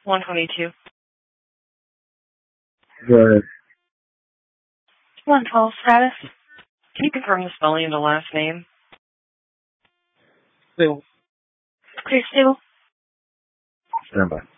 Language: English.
122. Go ahead. 112 status. Can you confirm the spelling of the last name? Still. Clear still. Stand by.